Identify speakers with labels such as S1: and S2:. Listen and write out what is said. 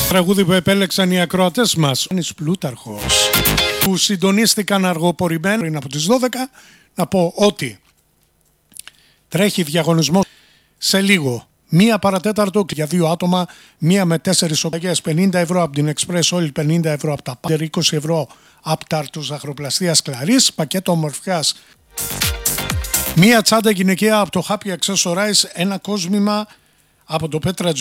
S1: Τραγούδι που επέλεξαν οι ακροατές μας, ο Πλούταρχος, που συντονίστηκαν αργοπορημένα πριν από τις 12. Να πω ότι τρέχει διαγωνισμός σε λίγο. 1 παρατέταρτο για 2 άτομα, 1 με 4 οπαγές, 50 ευρώ από την Express Oil, 50 ευρώ από τα Πάντερ, 20 ευρώ από τα αρτοζαχροπλαστείας Κλαρίς, πακέτο ομορφιάς. 1 τσάντα γυναικεία από το Happy Accessorize, ένα κόσμημα από το Πέτρα